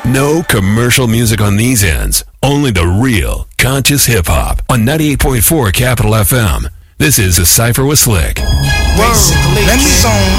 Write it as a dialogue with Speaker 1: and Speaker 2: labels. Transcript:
Speaker 1: No commercial music on these ends. Only the real, conscious hip-hop on 98.4 Capital FM. This is A Cypher with Slick.
Speaker 2: Let me zone